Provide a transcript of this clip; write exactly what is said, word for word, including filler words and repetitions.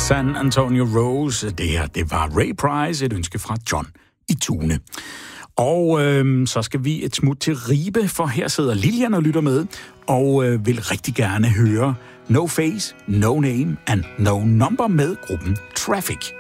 San Antonio Rose. Det her, det var Ray Price, et ønske fra John i Tune. Og øh, så skal vi et smut til Ribe, for her sidder Lilian og lytter med, og øh, vil rigtig gerne høre No Face, No Name and No Number med gruppen Traffic.